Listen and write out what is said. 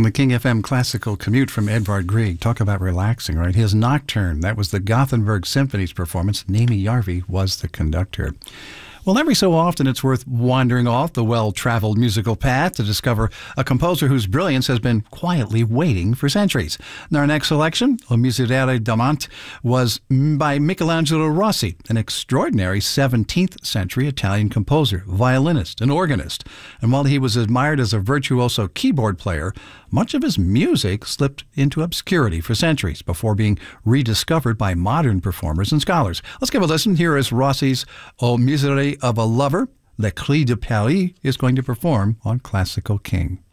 On the King FM Classical Commute from Edvard Grieg, talk about relaxing, right? His Nocturne, that was the Gothenburg Symphony's performance. Nimi Järvi was the conductor. Well, every so often it's worth wandering off the well-traveled musical path to discover a composer whose brilliance has been quietly waiting for centuries. And our next selection, O Miserere d'Amante, was by Michelangelo Rossi, an extraordinary 17th century Italian composer, violinist, and organist. And while he was admired as a virtuoso keyboard player, much of his music slipped into obscurity for centuries before being rediscovered by modern performers and scholars. Let's give a listen. Here is Rossi's O Misery of a Lover. Le Cri de Paris is going to perform on Classical King.